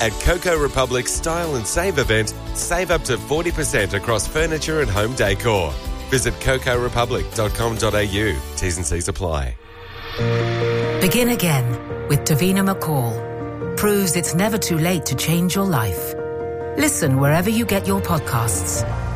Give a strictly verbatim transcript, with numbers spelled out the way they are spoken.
At Coco Republic's Style and Save event, save up to forty percent across furniture and home decor. Visit coco republic dot com dot a u. T's and C's apply. Begin again with Davina McCall. Proves it's never too late to change your life. Listen wherever you get your podcasts.